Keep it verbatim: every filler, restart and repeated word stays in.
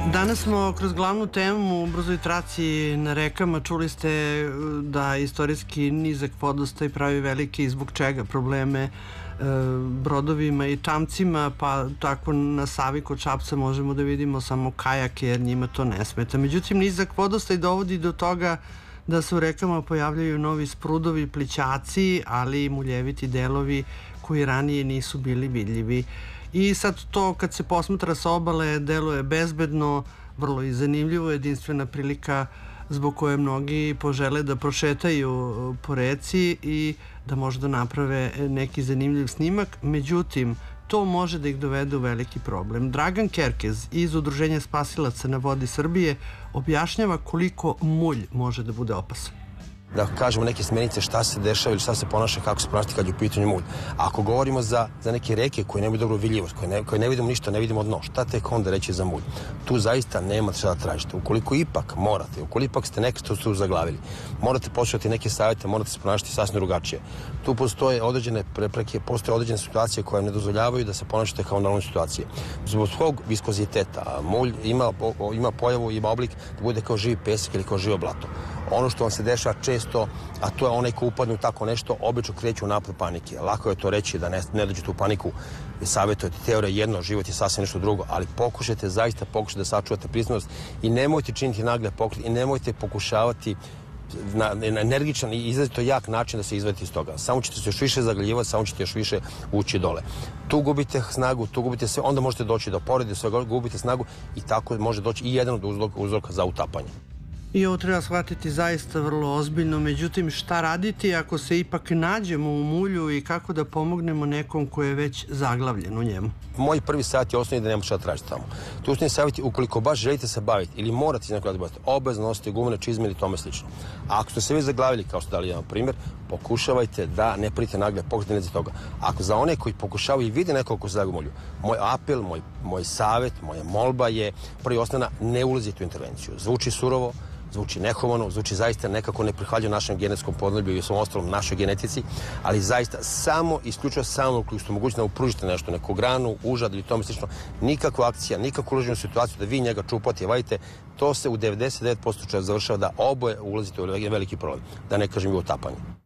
Danas smo kroz glavnu temu u brzoj traci na rekama čuli ste da istorijski nizak vodostaj pravi velike i zbog čega probleme brodovima i čamcima, pa tako na Savi kod Šapca možemo da vidimo samo kajake jer njima to ne smeta. Međutim, nizak vodostaj dovodi do toga da se u rekama pojavljaju novi sprudovi, plićaci, ali i muljeviti delovi koji ranije nisu bili vidljivi. I sad to kad se posmatra sa obale deluje bezbedno, vrlo i zanimljivo, jedinstvena prilika zbog koje mnogi požele da prošetaju po reci i da možda naprave neki zanimljiv snimak. Međutim, to može da ih dovede u veliki problem. Dragan Kerkez iz Udruženja spasilaca na vodi Srbije objašnjava koliko mulj može da bude opasan. Da kažemo neke smjernice šta se dešava ili šta se ponaša, kako se ponašati kad je u pitanju mulj. Ako govorimo za, za neke reke koje nemaju dobru vidljivost, koje ne, koje ne vidimo ništa, ne vidimo dno, šta tek onda reći za mulj? Tu zaista nema šta da tražite. Ukoliko ipak morate, ukoliko ipak ste nešto tu zaglavili, morate poslušati neke savjete, morate se ponašati sasvim drugačije. Tu postoje određene prepreke, postoje određene situacije koje ne dozvoljavaju da se ponašate kao normalne situacije. Zbog svog viskoziteta mulj ima, ima pojavu, ima oblik da bude kao živi pesak ili kao živo blato. Ono što vam se dešava često, a to je onaj ko upadne u tako nešto, obično kreće u napad panike. Lako je to reći da ne, ne dođete u paniku i savjetujete. Teorija jedno, život je sasvim nešto drugo, ali pokušajte, zaista pokušajte da sačuvate prisutnost i nemojte činiti nagle pokret i nemojte pokušavati na, na energičan i izrazito jak način da se izvadite iz toga. Samo ćete se još više zagljivati, samo ćete još više ući dole. Tu gubite snagu, tu gubite sve, onda možete doći do porede, sve gubite snagu i tako može doći i jedan od uzroka, uzroka za utapanje. I ovo treba shvatiti zaista vrlo ozbiljno, međutim šta raditi ako se ipak nađemo u mulju i kako da pomognemo nekom ko je već zaglavljen u njemu? Moj prvi savjet je osnovni da nema šta tražiti tamo. Tu osnovni savjet je ukoliko baš želite se baviti ili morate se nekako da bavite, obavezno nosite gumene čizme ili tome slično. A ako ste se već zaglavili, kao što dali jedan primjer, pokušavajte da ne prijete nagle pokrete za toga. Ako za one koji pokušavaju i vide nekog ko se zaglavlja u mulju, moj apel, moj, moj savjet, moja molba je prvi osnovna, ne ulazite u intervenciju. Zvuči surovo, zvuči nehumano, zvuči zaista nekako neprihvatljivo našem genetskom podneblju i u svom ostalom našoj genetici, ali zaista samo, isključivo samo ukoliko ste mogućni da upružite nešto, neku granu, užad ili tome slično, nikakva akcija, nikakvu uloženu situaciju da vi njega čupate i vadite, to se u devedeset devet posto završava da oboje ulazite u veliki problem, da ne kažem i u utapanje.